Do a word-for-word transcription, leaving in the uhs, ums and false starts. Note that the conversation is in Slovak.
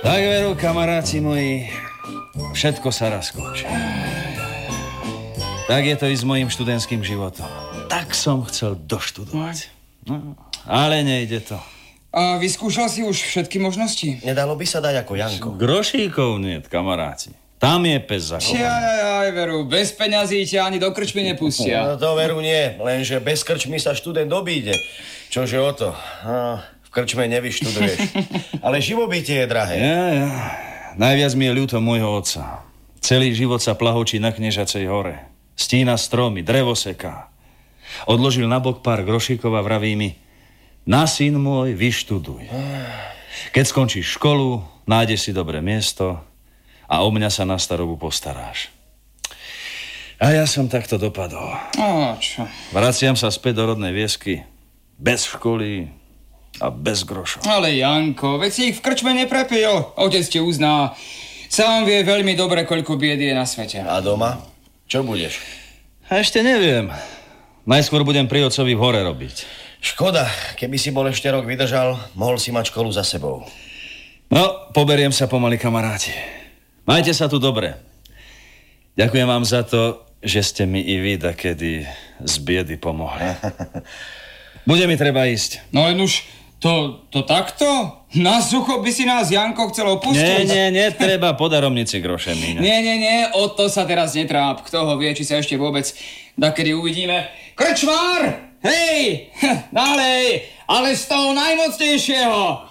Tak veru, kamaráci moji, všetko sa raz končí. Tak je to i s mojím študentským životom. Tak som chcel doštudovať. No, ale nejde to. A vyskúšal si už všetky možnosti? Nedalo by sa dať ako Janko. Grošíkov niet, kamaráci. Tam je pes zakovaný. Jaj, veru, bez peňazí ťa ani do krčmy nepustia. No to veru nie, lenže bez krčmy sa študent obíde. Čože o to? No, v krčme nevyštuduješ. Ale živobytie je drahé. Ja, ja. Najviac mi je ľúto môjho otca. Celý život sa plahočí na Knežacej hore. Stína stromy, drevo seká. Odložil nabok pár grošíkov a vraví mi: na syn môj, vyštuduj. Keď skončíš školu, nájdeš si dobré miesto a o mňa sa na starobu postaráš. A ja som takto dopadol. A čo? Vraciam sa späť do rodnej viesky. Bez školy a bez grošov. Ale Janko, veď si ich v krčme neprepil. Otec ti uzná. Sám vie veľmi dobre, koľko biedy je na svete. A doma? Čo budeš? A ešte neviem. Najskôr budem pri otcovi v hore robiť. Škoda, keby si bol ešte rok vydržal, mohol si mať školu za sebou. No, poberiem sa pomaly, kamaráti. Majte sa tu dobre. Ďakujem vám za to, že ste mi i vy dakedy z biedy pomohli. Bude mi treba ísť. No len už to, to takto? Na sucho by si nás, Janko, chcel opustiť? Nie, nie, nie, treba po daromnici groše míňať. Nie, nie, nie, o to sa teraz netráp. Kto ho vie, či sa ešte vôbec dakedy uvidíme. Krčmár! Hej! Nalej! Ale z toho najmocnejšieho!